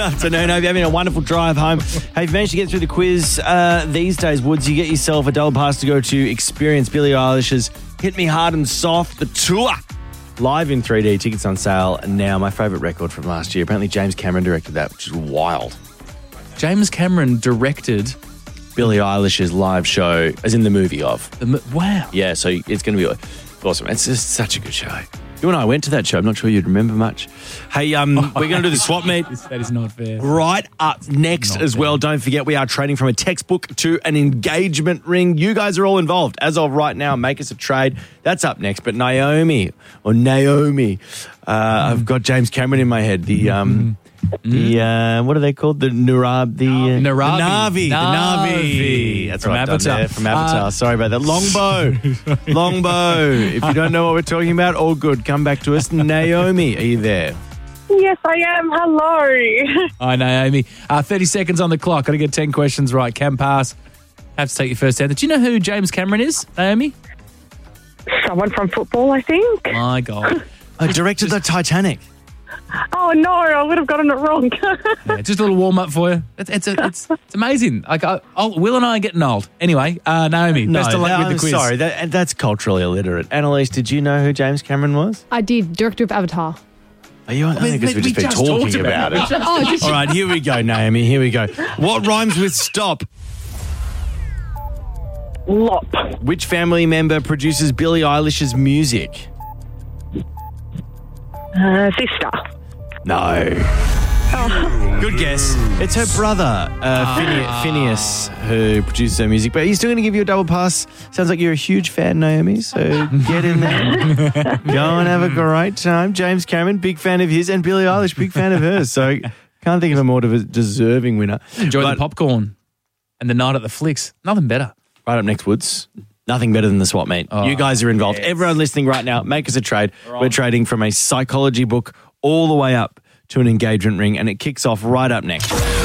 afternoon. Hope you're having a wonderful drive home. Have you managed to get through the quiz these days, Woods? You get yourself a double pass to go to experience Billie Eilish's Hit Me Hard and Soft, the tour. Live in 3D, tickets on sale now. My favourite record from last year. Apparently James Cameron directed that, which is wild. James Cameron directed Billie Eilish's live show, as in the movie of. Wow. Yeah, so it's going to be awesome. It's just such a good show. You and I went to that show. I'm not sure you'd remember much. Hey, we're going to do the swap meet. That is not fair. Right up next Not as well. Don't forget, we are trading from a textbook to an engagement ring. You guys are all involved. As of right now, make us a trade. That's up next. But Naomi, I've got James Cameron in my head. What are they called? The Narabi. The Navi. That's From what I've done Avatar. there. From Avatar. Sorry about that. Longbow. If you don't know what we're talking about, all good. Come back to us. Naomi, are you there? Yes, I am. Hello. Hi, Naomi. 30 seconds on the clock. Got to get 10 questions right. Can pass. Have to take your first answer. Do you know who James Cameron is, Naomi? Someone from football, I think. My God. I directed the Titanic. Oh, no, I would have gotten it wrong. Yeah, just a little warm up for you. It's amazing. Will and I are getting old. Anyway, Naomi, best of luck with the quiz. Sorry, that's culturally illiterate. Annalise, did you know who James Cameron was? I did. Director of Avatar. Are you? I think because we've just been talking about it. Oh, All right, here we go, Naomi. Here we go. What rhymes with stop? Lop. Which family member produces Billie Eilish's music? Sister. No. Good guess. It's her brother, Phineas, who produces her music. But he's still going to give you a double pass. Sounds like you're a huge fan, Naomi, so get in there. Go and have a great time. James Cameron, big fan of his, and Billie Eilish, big fan of hers. So can't think of a more deserving winner. Enjoy the popcorn and the night at the flicks. Nothing better. Right up next, Woods. Nothing better than the swap meet. You guys are involved. Yes. Everyone listening right now, make us a trade. We're trading from a psychology book all the way up to an engagement ring, and it kicks off right up next.